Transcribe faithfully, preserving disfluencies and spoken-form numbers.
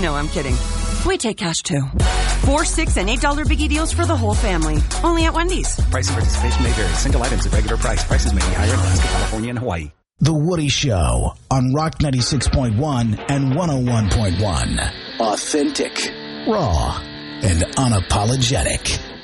No, I'm kidding. We take cash, too. Four, six, and eight dollar biggie deals for the whole family. Only at Wendy's. Price and participation may vary. Single items at regular price. Prices may be higher in Alaska, California, and Hawaii. The Woody Show on Rock ninety-six point one and one oh one point one. Authentic, raw, and unapologetic.